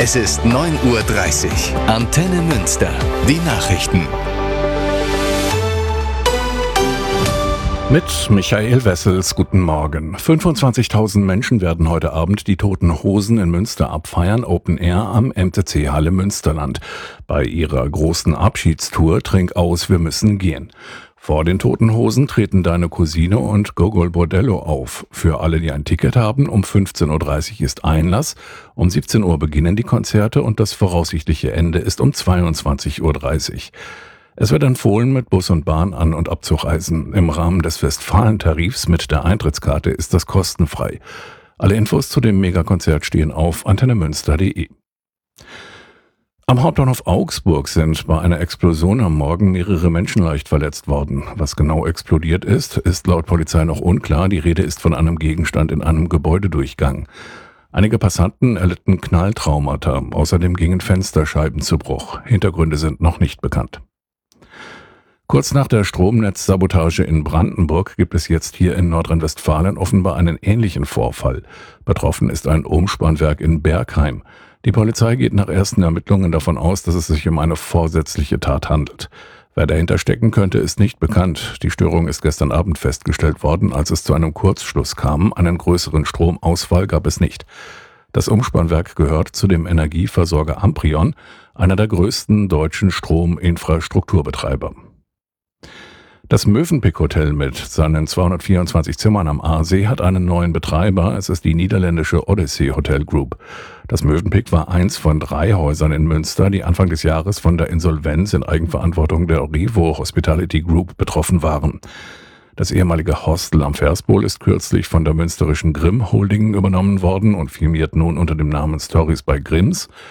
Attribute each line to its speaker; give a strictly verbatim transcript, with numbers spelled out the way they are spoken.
Speaker 1: Es ist neun Uhr dreißig. Antenne Münster. Die Nachrichten.
Speaker 2: Mit Michael Wessels, guten Morgen. fünfundzwanzigtausend Menschen werden heute Abend die Toten Hosen in Münster abfeiern, Open Air am M T C Halle Münsterland. Bei ihrer großen Abschiedstour Trink aus, wir müssen gehen. Vor den Toten Hosen treten Deine Cousine und Gogol Bordello auf. Für alle, die ein Ticket haben, um fünfzehn Uhr dreißig ist Einlass, um siebzehn Uhr beginnen die Konzerte und das voraussichtliche Ende ist um zweiundzwanzig Uhr dreißig. Es wird empfohlen, mit Bus und Bahn an- und abzureisen. Im Rahmen des Westfalen-Tarifs mit der Eintrittskarte ist das kostenfrei. Alle Infos zu dem Megakonzert stehen auf antennemünster punkt de. Am Hauptbahnhof Augsburg sind bei einer Explosion am Morgen mehrere Menschen leicht verletzt worden. Was genau explodiert ist, ist laut Polizei noch unklar. Die Rede ist von einem Gegenstand in einem Gebäudedurchgang. Einige Passanten erlitten Knalltraumata. Außerdem gingen Fensterscheiben zu Bruch. Hintergründe sind noch nicht bekannt. Kurz nach der Stromnetzsabotage in Brandenburg gibt es jetzt hier in Nordrhein-Westfalen offenbar einen ähnlichen Vorfall. Betroffen ist ein Umspannwerk in Bergheim. Die Polizei geht nach ersten Ermittlungen davon aus, dass es sich um eine vorsätzliche Tat handelt. Wer dahinter stecken könnte, ist nicht bekannt. Die Störung ist gestern Abend festgestellt worden, als es zu einem Kurzschluss kam. Einen größeren Stromausfall gab es nicht. Das Umspannwerk gehört zu dem Energieversorger Amprion, einer der größten deutschen Strominfrastrukturbetreiber. Das Mövenpick-Hotel mit seinen zweihundertvierundzwanzig Zimmern am Aasee hat einen neuen Betreiber. Es ist die niederländische Odyssey Hotel Group. Das Mövenpick war eins von drei Häusern in Münster, die Anfang des Jahres von der Insolvenz in Eigenverantwortung der Revo Hospitality Group betroffen waren. Das ehemalige Hostel am Verspool ist kürzlich von der münsterischen Grimm Holding übernommen worden und firmiert nun unter dem Namen Stories by Grimms.